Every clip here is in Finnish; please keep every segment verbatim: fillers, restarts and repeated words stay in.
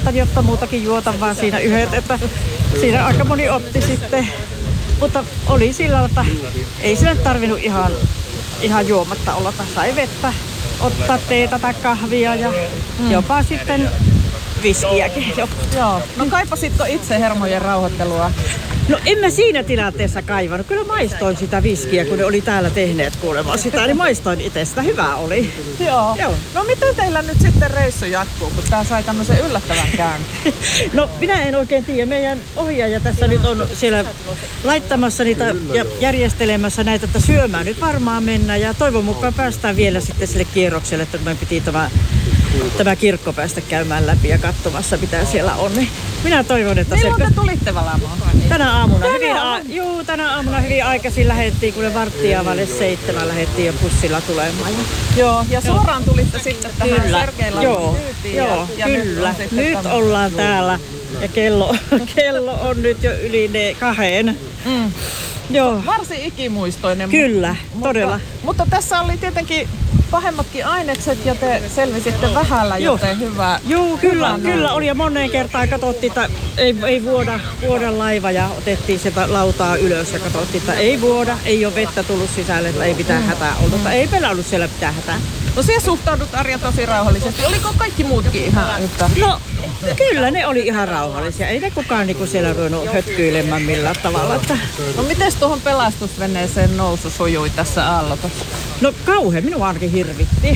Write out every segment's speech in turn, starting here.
ajattelin ottaa muutakin juota vaan siinä yhdet, että siinä aika moni otti sitten. Mutta oli sillä, että ei sillä tarvinnut ihan, ihan juomatta olla. Sai vettä, ottaa teetä tai kahvia ja mm. jopa sitten viskiäkin. Joo. No kaipasitko itse hermojen rauhoittelua? No en mä siinä tilanteessa kaivannut. Kyllä maistoin sitä viskiä, kun ne oli täällä tehneet kuulemaan sitä. Niin maistoin itse sitä. Hyvä oli. Joo. Joo. No miten teillä nyt sitten reissu jatkuu, kun tää sai tämmöisen yllättävän käänteen? No minä en oikein tiedä. Meidän ohjaaja tässä nyt on siellä laittamassa niitä ja järjestelemässä näitä, että syömään nyt varmaan mennä. Ja toivon mukaan päästään vielä sitten sille kierrokselle, että meidän piti tämä, tämä kirkko päästä käymään läpi ja katsomassa, mitä siellä on. Niin minä toivon, että Milloin se... te tulitte valaamaan? Tänä aamuna. Hyvin a- juu, tänä aamuna hyvin aikaisin lähdettiin, kun ne varttia vaille seitsemän lähdettiin jo bussilla tulemaan. Joo, ja suoraan tulitte sitten tähän Kyllä. Sergeillä Joo, joo ja, ja kyllä. Nyt, nyt tämä... ollaan täällä ja kello, kello on nyt jo yli ne kahden. Mm. Joo. Varsin ikimuistoinen. Kyllä, mutta, todella. Mutta tässä oli tietenkin pahemmatkin ainekset ja te selvisitte vähällä, joten hyvä. Joo, kyllä, hyvä kyllä oli ja moneen kertaan katsottiin, että ei, ei vuoda, vuoda laiva ja otettiin sieltä lautaa ylös ja katsottiin, että ei vuoda, ei ole vettä tullut sisälle, että ei mitään hätää ollut, mutta ei meillä ollut siellä mitään hätää. No siellä suhtaudut Arja tosi rauhallisesti. Oliko kaikki muutkin ihan yhtä? No kyllä ne oli ihan rauhallisia. Ei ne kukaan niinku siellä ruvennut hötkyilemään millään tavalla. Että... No mites tuohon pelastusveneeseen nousu sujui tässä aallokossa? No kauhean, minua ainakin hirvitti.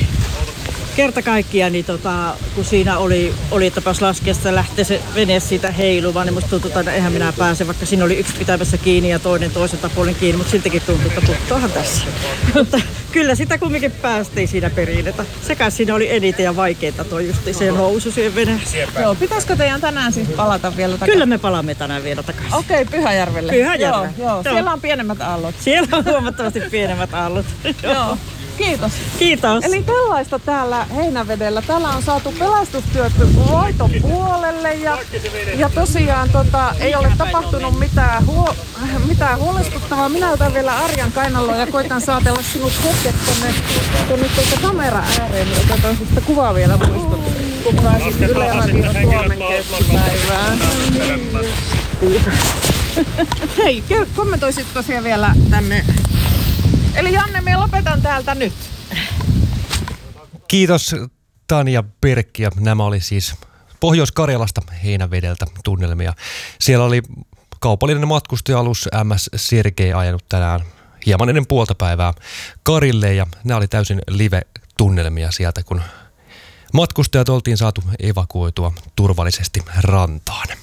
Kerta kaikkiaan, niin tota, kun siinä oli, oli tapas laskeessa lähteä se vene siitä heilumaan, niin musta tuntui, että eihän minä pääse, vaikka siinä oli yksi pitämässä kiinni ja toinen toiselta puolen kiinni, mutta siltikin tuntui, että putoahan tässä. Mutta kyllä sitä kumminkin päästiin siinä perin, että sekä siinä oli eniten ja vaikeinta toi justi se nousu siihen veneeseen. Joo, pitäisikö teidän tänään siis palata vielä takaisin? Kyllä me palaamme tänään vielä takaisin. Okei, okay, Pyhäjärvelle. Pyhäjärvelle. Joo, joo. Siellä on pienemmät aallot. Siellä on huomattavasti pienemmät aallot. Joo. Kiitos. Kiitos. Eli tällaista täällä Heinävedellä. Täällä on saatu pelastustyöt voiton puolelle ja, ja tosiaan tota, ei ole tapahtunut mitään, huo, mitään huolestuttavaa. Minä otan vielä Arjan kainaloon ja koitan saatella sinut hetket tonne, tonne tuolta kamera ääreen. Otetaan sitä kuvaa vielä muistuttu, kun pääsit Yle Radio Suomen keskipäivään. Hei, kommentoisitko siellä vielä tänne? Eli Janne, minä lopetan täältä nyt. Kiitos Tanja Perkki ja nämä oli siis Pohjois-Karjalasta Heinävedeltä tunnelmia. Siellä oli kaupallinen matkustaja-alus M S Sergei ajanut tänään hieman ennen puolta päivää Karille ja nämä oli täysin live-tunnelmia sieltä, kun matkustajat oltiin saatu evakuoitua turvallisesti rantaan.